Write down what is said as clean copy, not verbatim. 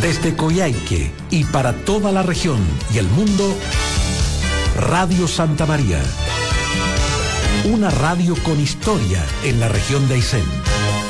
Desde Coyhaique y para toda la región y el mundo, Radio Santa María. Una radio con historia en la región de Aysén.